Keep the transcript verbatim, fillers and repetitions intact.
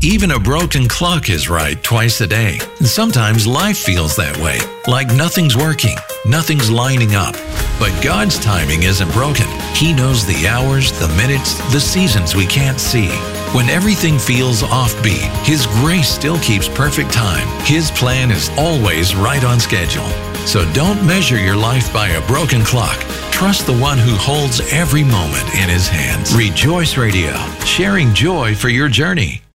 Even a broken clock is right twice a day. And sometimes life feels that way, like nothing's working, nothing's lining up. But God's timing isn't broken. He knows the hours, the minutes, the seasons we can't see. When everything feels offbeat, His grace still keeps perfect time. His plan is always right on schedule. So don't measure your life by a broken clock. Trust the one who holds every moment in His hands. Rejoice Radio, sharing joy for your journey.